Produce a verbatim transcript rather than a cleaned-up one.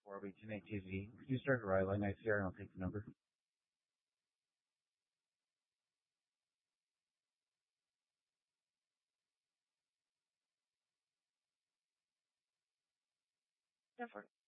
four oh eight ten eight T Z. Can you start a ride line I C R and I'll take the number? Definitely.